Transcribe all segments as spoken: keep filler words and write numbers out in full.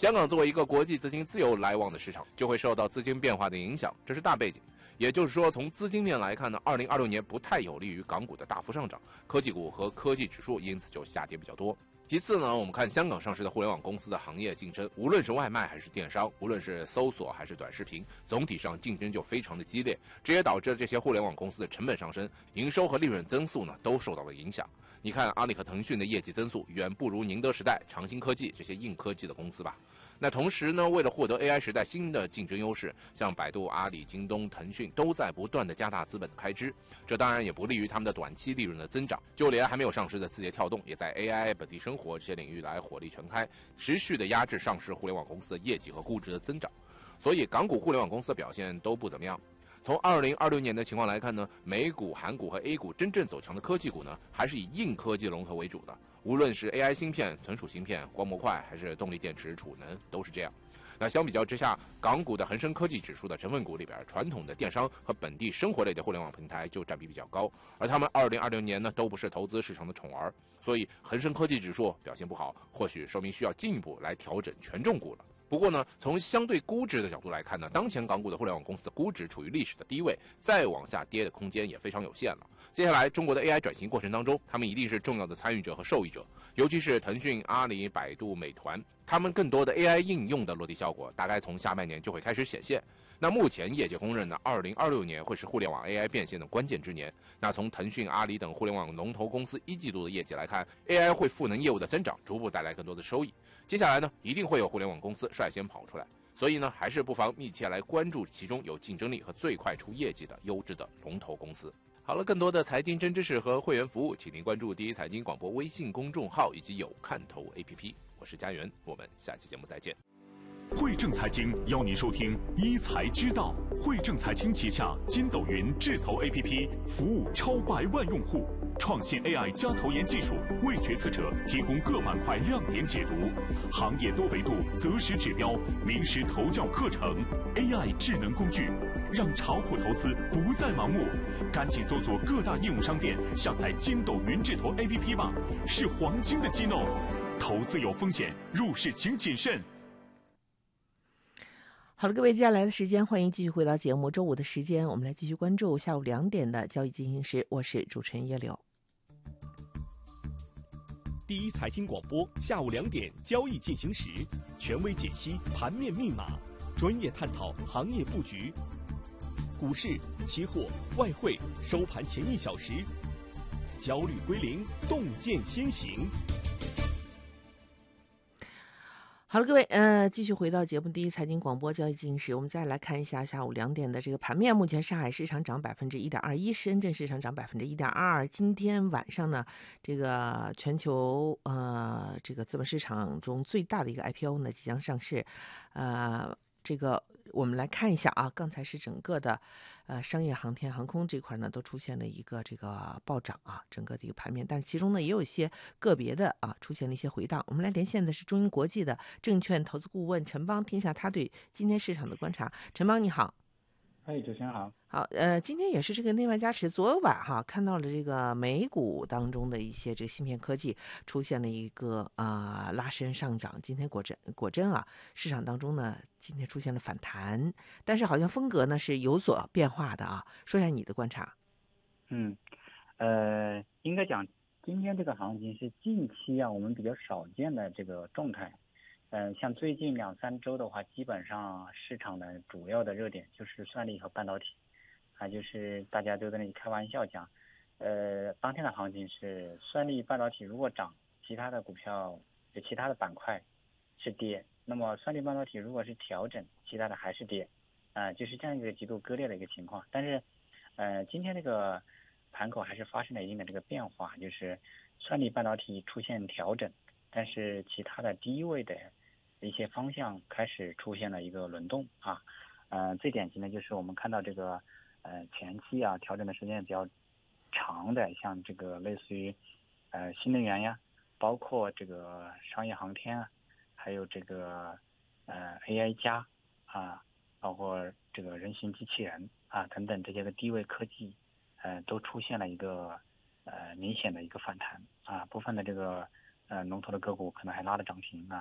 香港作为一个国际资金自由来往的市场，就会受到资金变化的影响，这是大背景。也就是说，从资金面来看呢，二零二六年不太有利于港股的大幅上涨，科技股和科技指数因此就下跌比较多。其次呢，我们看香港上市的互联网公司的行业竞争，无论是外卖还是电商，无论是搜索还是短视频，总体上竞争就非常的激烈，这也导致这些互联网公司的成本上升，营收和利润增速呢都受到了影响。你看阿里和腾讯的业绩增速远不如宁德时代、长兴科技这些硬科技的公司吧。那同时呢，为了获得 A I 时代新的竞争优势，像百度、阿里、京东、腾讯都在不断的加大资本的开支，这当然也不利于他们的短期利润的增长。就连还没有上市的字节跳动，也在 A I、本地生活这些领域来火力全开，持续的压制上市互联网公司的业绩和估值的增长。所以港股互联网公司的表现都不怎么样。从二零二六年的情况来看呢，美股、韩股和 A 股真正走强的科技股呢，还是以硬科技龙头为主的。无论是 A I 芯片、存储芯片、光模块，还是动力电池、储能，都是这样。那相比较之下，港股的恒生科技指数的成分股里边，传统的电商和本地生活类的互联网平台就占比比较高，而他们二零二六年呢都不是投资市场的宠儿，所以恒生科技指数表现不好，或许说明需要进一步来调整权重股了。不过呢，从相对估值的角度来看呢，当前港股的互联网公司的估值处于历史的低位，再往下跌的空间也非常有限了。接下来中国的 A I 转型过程当中，他们一定是重要的参与者和受益者，尤其是腾讯、阿里、百度、美团，他们更多的 A I 应用的落地效果，大概从下半年就会开始显现。那目前业界公认呢，二零二六年会是互联网 A I 变现的关键之年。那从腾讯、阿里等互联网龙头公司一季度的业绩来看 ，A I 会赋能业务的增长，逐步带来更多的收益。接下来呢，一定会有互联网公司率先跑出来，所以呢，还是不妨密切来关注其中有竞争力和最快出业绩的优质的龙头公司。好了，更多的财经真知识和会员服务，请您关注第一财经广播微信公众号以及有看头 A P P。我是佳媛，我们下期节目再见。 汇正财经邀您收听一财知道。汇正财经旗下筋斗云智投 A P P 服务超百万用户，创新 A I 加投研技术，为决策者提供各板块亮点解读，行业多维度择时指标，名师投教课程 ，A I 智能工具，让炒股投资不再盲目。赶紧搜索各大应用商店，下载筋斗云智投 A P P 吧，是黄金的机弄。投资有风险，入市请谨慎。 好了，各位，接下来的时间，欢迎继续回到节目。周五的时间，我们来继续关注下午两点的交易进行时。我是主持人叶柳。 第一财经广播下午两点交易进行时，权威解析盘面密码，专业探讨行业布局。股市、期货、外汇收盘前一小时，焦虑归零，洞见先行。 好了，各位，呃，继续回到节目第一财经广播交易进行时，我们再来看一下下午两点的这个盘面。目前上海市场涨百分之一点二一，深圳市场涨百分之一点二二。今天晚上呢，这个全球呃这个资本市场中最大的一个 I P O 呢即将上市，呃，这个我们来看一下啊，刚才是整个的呃商业航天航空这块呢都出现了一个这个暴涨啊，整个的一个盘面，但是其中呢也有一些个别的啊出现了一些回荡。我们来连线的是中银国际的证券投资顾问陈邦，听一下他对今天市场的观察。陈邦你好。 哎，主持人好。 好，呃，今天也是这个内外加持，昨晚哈看到了这个美股当中的一些这个芯片科技出现了一个啊、呃、拉升上涨，今天果真果真啊，市场当中呢今天出现了反弹，但是好像风格呢是有所变化的啊，说一下你的观察。 嗯，呃，应该讲今天这个行情是近期啊我们比较少见的这个状态。嗯、呃，像最近两三周的话，基本上市场的主要的热点就是算力和半导体，啊，就是大家都在那里开玩笑讲，呃，当天的行情是算力半导体如果涨，其他的股票其他的板块是跌，那么算力半导体如果是调整，其他的还是跌，啊、呃，就是这样一个极度割裂的一个情况。但是，呃，今天这个盘口还是发生了一定的这个变化，就是算力半导体出现调整，但是其他的低位的一些方向开始出现了一个轮动啊，呃，最典型的就是我们看到这个呃前期啊调整的时间比较长的，像这个类似于呃新能源呀，包括这个商业航天啊，还有这个呃 A I 加啊，包括这个人形机器人啊等等这些个低位科技，呃都出现了一个呃明显的一个反弹啊，部分的这个呃龙头的个股可能还拉了涨停啊。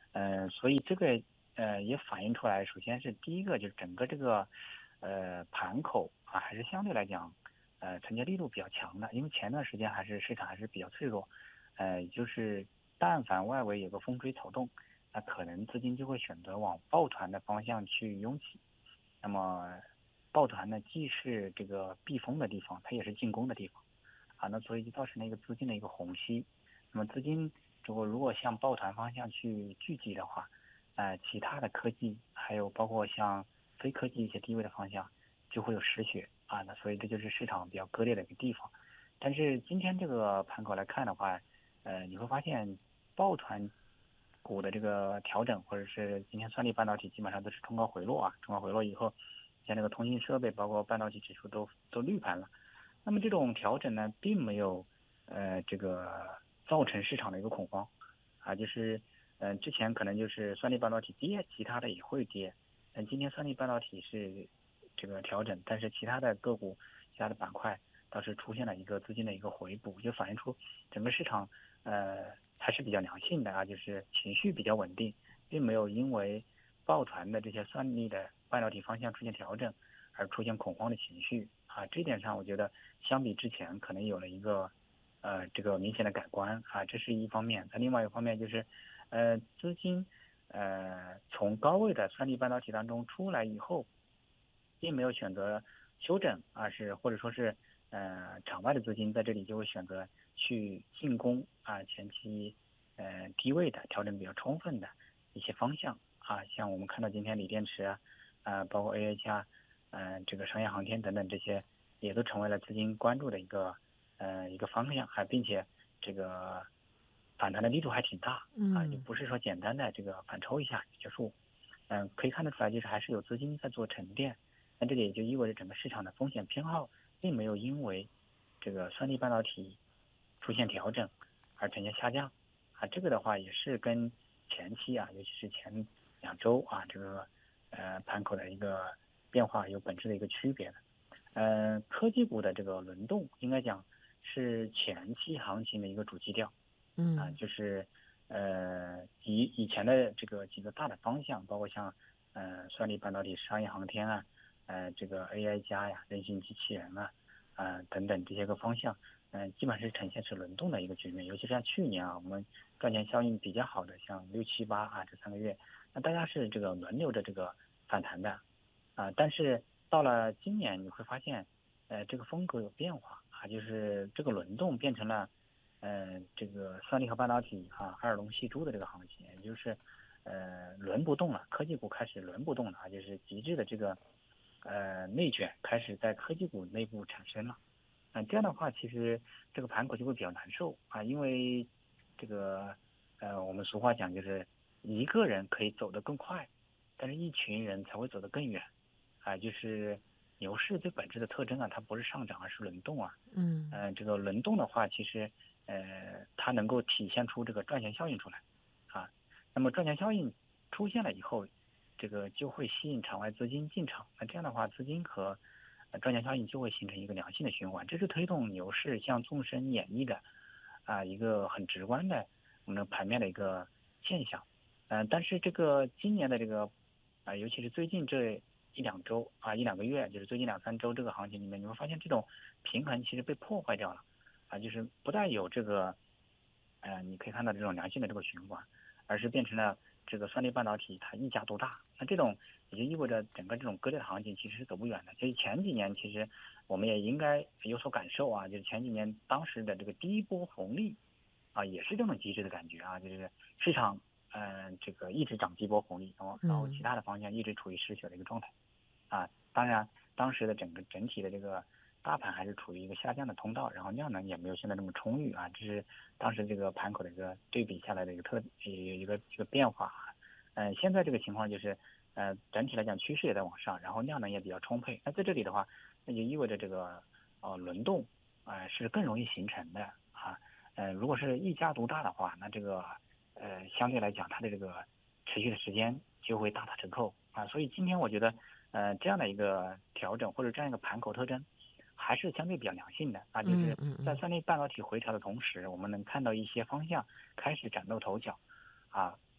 呃，所以这个呃也反映出来，首先是第一个就是整个这个呃盘口啊，还是相对来讲呃承接力度比较强的，因为前段时间还是市场还是比较脆弱，呃就是但凡外围有个风吹草动，那可能资金就会选择往抱团的方向去拥挤。那么抱团呢，既是这个避风的地方，它也是进攻的地方啊，那所以就造成了一个资金的一个虹吸。那么资金如果如果向抱团方向去聚集的话，呃，其他的科技还有包括像非科技一些低位的方向就会有失血啊，那所以这就是市场比较割裂的一个地方。但是今天这个盘口来看的话，呃，你会发现抱团股的这个调整，或者是今天算力半导体基本上都是冲高回落啊，冲高回落以后，像这个通信设备包括半导体指数都都绿盘了。那么这种调整呢，并没有呃这个造成市场的一个恐慌啊，就是嗯、呃、之前可能就是算力半导体跌，其他的也会跌，但今天算力半导体是这个调整，但是其他的个股、其他的板块倒是出现了一个资金的一个回补，就反映出整个市场呃还是比较良性的啊，就是情绪比较稳定，并没有因为抱团的这些算力的半导体方向出现调整而出现恐慌的情绪啊。这点上我觉得相比之前可能有了一个呃这个明显的改观啊，这是一方面。那另外一方面就是呃资金呃从高位的算力半导体当中出来以后，并没有选择修正，而是或者说是呃场外的资金在这里就会选择去进攻啊前期呃低位的调整比较充分的一些方向啊，像我们看到今天锂电池啊，呃包括 A I 加，呃这个商业航天等等这些，也都成为了资金关注的一个呃一个方向，还并且这个反弹的力度还挺大啊，也不是说简单的这个反抽一下就结束，嗯、呃，可以看得出来就是还是有资金在做沉淀。那这里也就意味着整个市场的风险偏好并没有因为这个算力半导体出现调整而呈现下降啊，这个的话也是跟前期啊，尤其是前两周啊这个呃盘口的一个变化有本质的一个区别的。呃，科技股的这个轮动应该讲是前期行情的一个主基调，嗯啊，就是呃以以前的这个几个大的方向，包括像呃算力半导体、商业航天啊。呃，这个 A I 加呀、人形机器人啊，啊、呃、等等这些个方向，嗯、呃，基本上是呈现是轮动的一个局面。尤其是像去年啊，我们赚钱效应比较好的，像六七八啊这三个月，那大家是这个轮流着这个反弹的，啊、呃，但是到了今年你会发现，呃，这个风格有变化啊，就是这个轮动变成了，呃，这个算力和半导体啊二龙戏珠的这个行情，也就是呃轮不动了，科技股开始轮不动了啊，就是极致的这个。呃，内卷开始在科技股内部产生了，啊、呃，这样的话，其实这个盘口就会比较难受啊，因为这个呃，我们俗话讲就是一个人可以走得更快，但是一群人才会走得更远，啊、呃，就是牛市最本质的特征啊，它不是上涨，而是轮动啊，嗯，呃，这个轮动的话，其实呃，它能够体现出这个赚钱效应出来，啊，那么赚钱效应出现了以后。这个就会吸引场外资金进场，那这样的话，资金和呃赚钱效应就会形成一个良性的循环，这是推动牛市向纵深演绎的啊、呃、一个很直观的我们的盘面的一个现象。嗯、呃，但是这个今年的这个啊、呃，尤其是最近这一两周啊一两个月，就是最近两三周这个行情里面，你会发现这种平衡其实被破坏掉了啊，就是不再有这个呃你可以看到这种良性的这个循环，而是变成了。这个算力半导体它一家独大，那这种也就意味着整个这种割裂的行情其实是走不远的。所以前几年其实我们也应该有所感受啊，就是前几年当时的这个第一波红利啊，也是这种极致的感觉啊，就是市场嗯、呃、这个一直涨第一波红利，然后然后其他的方向一直处于失血的一个状态啊。当然当时的整个整体的这个大盘还是处于一个下降的通道，然后量能也没有现在这么充裕啊，这是当时这个盘口的一个对比下来的一个特有一个一个变化啊。呃，现在这个情况就是，呃，整体来讲趋势也在往上，然后量能也比较充沛。那在这里的话，那就意味着这个呃轮动啊、呃、是更容易形成的啊。呃，如果是一家独大的话，那这个呃相对来讲它的这个持续的时间就会大打折扣啊。所以今天我觉得呃这样的一个调整或者这样一个盘口特征。还是相对比较良性的啊，就是在算力半导体回调的同时，我们能看到一些方向开始崭露头角，啊，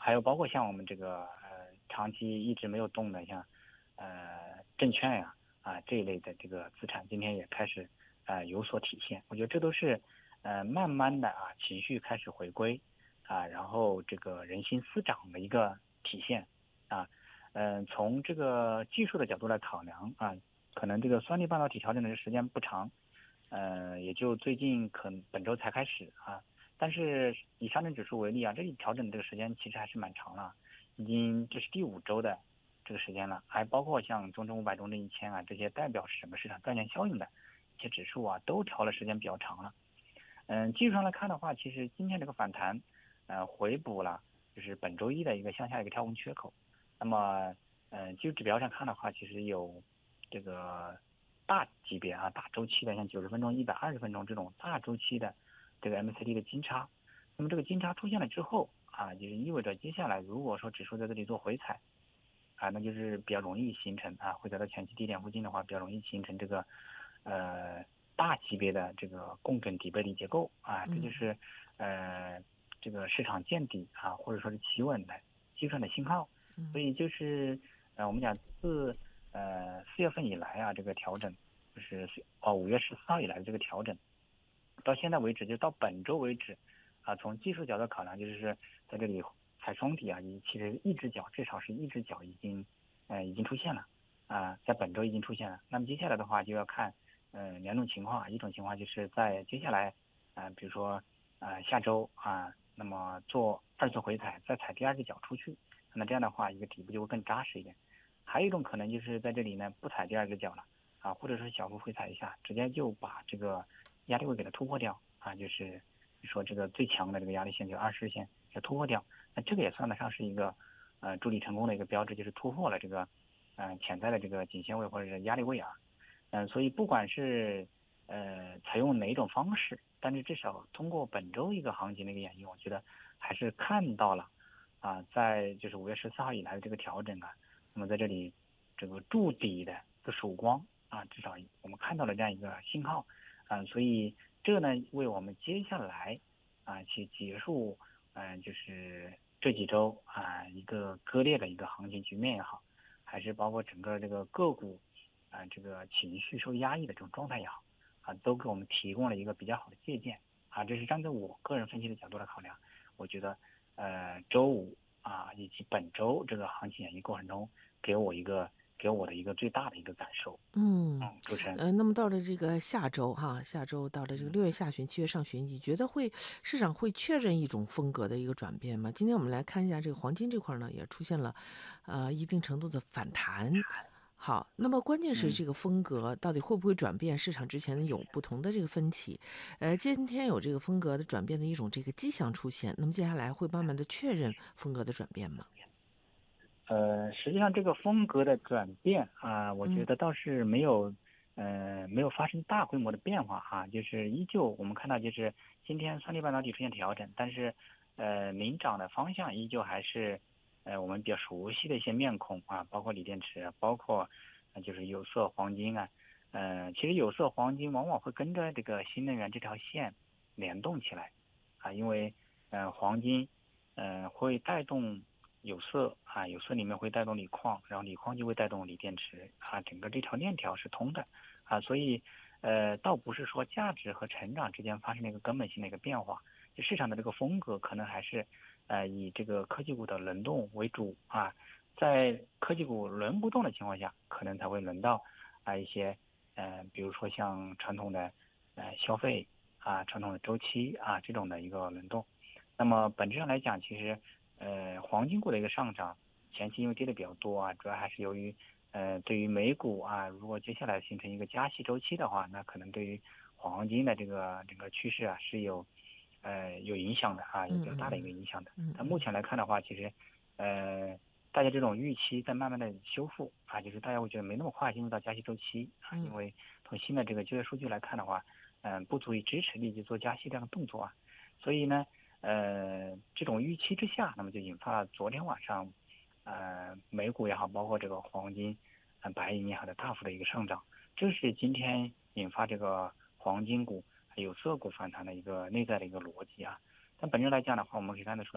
还有包括像我们这个呃长期一直没有动的，像呃证券呀啊这一类的这个资产，今天也开始呃有所体现。我觉得这都是呃慢慢的啊情绪开始回归啊，然后这个人心思涨的一个体现啊。嗯、呃，从这个技术的角度来考量啊，可能这个算力半导体调整的时间不长，呃，也就最近可能本周才开始啊。但是以上证指数为例啊，这里调整的这个时间其实还是蛮长了，已经这是第五周的这个时间了，还包括像中证五百、中证一千啊这些代表是整个市场赚钱效应的一些指数啊，都调了时间比较长了。嗯，技术上来看的话，其实今天这个反弹，呃，回补了就是本周一的一个向下一个跳空缺口。那么，呃，技术指标上看的话，其实有这个大级别啊、大周期的，像九十分钟、一百二十分钟这种大周期的这个 M A C D 的金叉。那么这个金叉出现了之后啊，就是意味着接下来如果说指数在这里做回踩啊，那就是比较容易形成啊，回踩到前期低点附近的话，比较容易形成这个呃大级别的这个共振底背离结构啊，这就是呃这个市场见底啊，或者说是企稳的计算的信号。所以就是呃我们讲自呃四月份以来啊，这个调整就是哦五月十四号以来的这个调整，到现在为止，就到本周为止啊，从技术角度考量，就是在这里踩双底啊，其实一只脚至少是一只脚已经呃已经出现了啊，在本周已经出现了。那么接下来的话就要看呃两种情况，一种情况就是在接下来啊、呃，比如说呃下周啊，那么做二次回踩，再踩第二只脚出去。那这样的话，一个底部就会更扎实一点。还有一种可能就是在这里呢不踩第二个脚了啊，或者是小幅回踩一下，直接就把这个压力位给它突破掉啊，就是说这个最强的这个压力线就二十日线要突破掉。那这个也算得上是一个呃助力成功的一个标志，就是突破了这个呃潜在的这个颈线位或者是压力位啊。嗯、呃，所以不管是呃采用哪一种方式，但是至少通过本周一个行情的一个演绎，我觉得还是看到了。啊，在就是五月十四号以来的这个调整啊，那么在这里这个筑底的的曙光啊，至少我们看到了这样一个信号啊，所以这呢为我们接下来啊去结束嗯、呃、就是这几周啊一个割裂的一个行情局面也好，还是包括整个这个个股啊这个情绪受压抑的这种状态也好啊，都给我们提供了一个比较好的借鉴啊，这是站在我个人分析的角度来考量，我觉得。呃，周五啊，以及本周这个行情演绎过程中，给我一个给我的一个最大的一个感受。 嗯， 嗯，主持人。 呃，那么到了这个下周哈，下周到了这个六月下旬、七月上旬，你觉得会市场会确认一种风格的一个转变吗？今天我们来看一下这个黄金这块呢，也出现了呃一定程度的反弹。好，那么关键是这个风格到底会不会转变？市场之前有不同的这个分歧，呃，今天有这个风格的转变的一种这个迹象出现，那么接下来会慢慢的确认风格的转变吗？ 呃，实际上这个风格的转变啊，我觉得倒是没有，嗯、呃，没有发生大规模的变化哈、啊，就是依旧我们看到就是今天算力半导体出现调整，但是呃，领涨的方向依旧还是。呃，我们比较熟悉的一些面孔啊，包括锂电池，包括呃就是有色黄金啊，呃，其实有色黄金往往会跟着这个新能源这条线联动起来啊，因为呃黄金呃会带动有色啊，有色里面会带动锂矿，然后锂矿就会带动锂电池啊，整个这条链条是通的啊，所以呃倒不是说价值和成长之间发生了一个根本性的一个变化，就市场的这个风格可能还是。呃，以这个科技股的轮动为主啊，在科技股轮不动的情况下，可能才会轮到啊一些呃，比如说像传统的呃消费啊、传统的周期啊这种的一个轮动。那么本质上来讲，其实呃黄金股的一个上涨，前期因为跌的比较多啊，主要还是由于呃对于美股啊，如果接下来形成一个加息周期的话，那可能对于黄金的这个整个趋势啊是有。呃，有影响的啊，有比较大的一个影响的。但目前来看的话，其实，呃，大家这种预期在慢慢的修复啊，就是大家会觉得没那么快进入到加息周期啊，因为从新的这个就业数据来看的话，嗯、呃，不足以支持立即做加息这样的动作啊，所以呢，呃，这种预期之下，那么就引发了昨天晚上，呃，美股也好，包括这个黄金、呃、白银也好的大幅的一个上涨，这是今天引发这个黄金股。有色股反弹的一个内在的一个逻辑啊，但本质来讲的话，我们可以看得出来，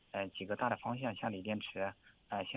呃几个大的方向，像锂电池，呃像